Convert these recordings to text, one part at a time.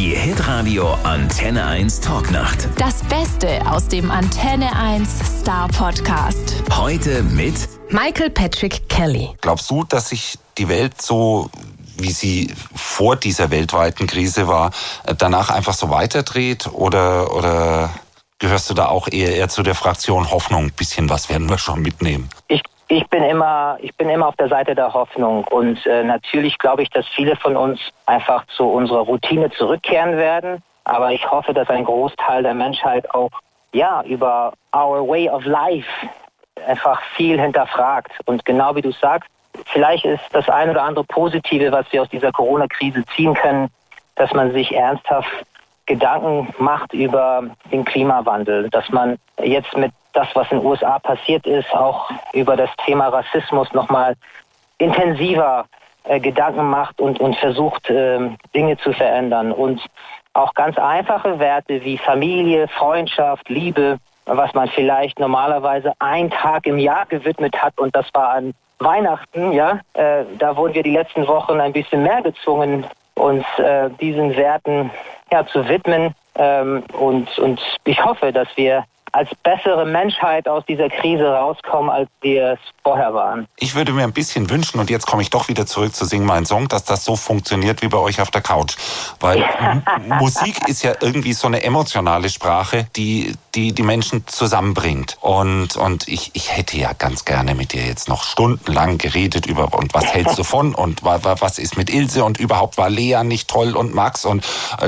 Die Hitradio Antenne 1 Talknacht. Das Beste aus dem Antenne 1 Star Podcast. Heute mit Michael Patrick Kelly. Glaubst du, dass sich die Welt so, wie sie vor dieser weltweiten Krise war, danach einfach so weiterdreht? Oder gehörst du da auch eher zu der Fraktion Hoffnung? Ein bisschen was werden wir schon mitnehmen. Ich bin immer auf der Seite der Hoffnung und natürlich glaube ich, dass viele von uns einfach zu unserer Routine zurückkehren werden. Aber ich hoffe, dass ein Großteil der Menschheit auch über our way of life einfach viel hinterfragt. Und genau wie du sagst, vielleicht ist das ein oder andere Positive, was wir aus dieser Corona-Krise ziehen können, dass man sich ernsthaft Gedanken macht über den Klimawandel, dass man jetzt mit das, was in den USA passiert ist, auch über das Thema Rassismus nochmal intensiver Gedanken macht und versucht, Dinge zu verändern. Und auch ganz einfache Werte wie Familie, Freundschaft, Liebe, was man vielleicht normalerweise einen Tag im Jahr gewidmet hat, und das war an Weihnachten, da wurden wir die letzten Wochen ein bisschen mehr gezwungen, uns diesen Werten zu widmen. Und ich hoffe, dass wir als bessere Menschheit aus dieser Krise rauskommen, als wir es vorher waren. Ich würde mir ein bisschen wünschen, und jetzt komme ich doch wieder zurück zu Sing mein Song, dass das so funktioniert wie bei euch auf der Couch. Weil Musik ist ja irgendwie so eine emotionale Sprache, die Menschen zusammenbringt. Und ich hätte ja ganz gerne mit dir jetzt noch stundenlang geredet über, und was hältst du von, und was ist mit Ilse, und überhaupt war Lea nicht toll und Max, und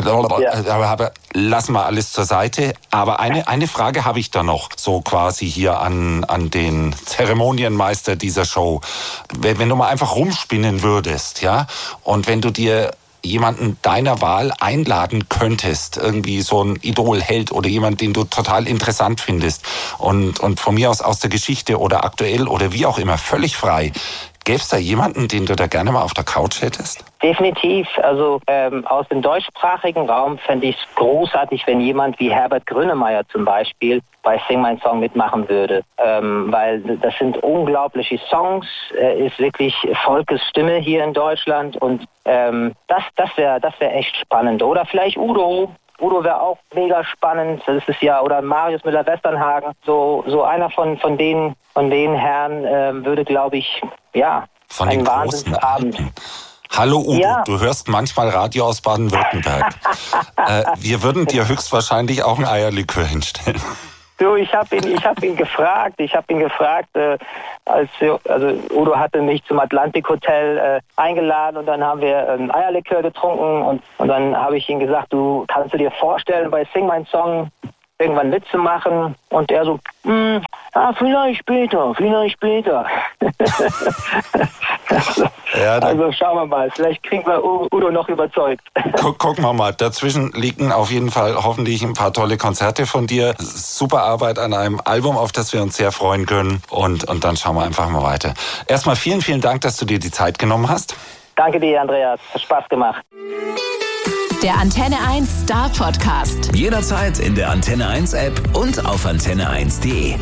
aber lassen wir alles zur Seite. Aber eine Frage habe ich da noch, so quasi hier an den Zeremonienmeister dieser Show. Wenn du mal einfach rumspinnen würdest, und wenn du dir jemanden deiner Wahl einladen könntest, irgendwie so ein Idolheld oder jemand, den du total interessant findest, und von mir aus der Geschichte oder aktuell oder wie auch immer, völlig frei, gäbe es da jemanden, den du da gerne mal auf der Couch hättest? Definitiv. Also aus dem deutschsprachigen Raum fände ich es großartig, wenn jemand wie Herbert Grönemeyer zum Beispiel bei Sing mein Song mitmachen würde. Weil das sind unglaubliche Songs. Er ist wirklich Volkes Stimme hier in Deutschland, und das wäre echt spannend. Oder vielleicht Udo. Udo wäre auch mega spannend. Das ist oder Marius Müller-Westernhagen. So einer von den Herren würde, glaube ich, von einen den großen Wahnsinnsabend. Hallo Udo, du hörst manchmal Radio aus Baden-Württemberg. Wir würden dir höchstwahrscheinlich auch ein Eierlikör hinstellen. Du, ich hab ihn gefragt, Udo hatte mich zum Atlantik Hotel eingeladen, und dann haben wir ein Eierlikör getrunken, und dann habe ich ihm gesagt, du kannst dir vorstellen, bei Sing mein Song irgendwann mitzumachen, und er so, vielleicht später. Also schauen wir mal, vielleicht kriegen wir Udo noch überzeugt. Gucken wir mal, dazwischen liegen auf jeden Fall hoffentlich ein paar tolle Konzerte von dir, super Arbeit an einem Album, auf das wir uns sehr freuen können, und dann schauen wir einfach mal weiter. Erstmal vielen, vielen Dank, dass du dir die Zeit genommen hast. Danke dir, Andreas, hat Spaß gemacht. Der Antenne 1 Star Podcast. jederzeit in der Antenne 1 App und auf antenne1.de.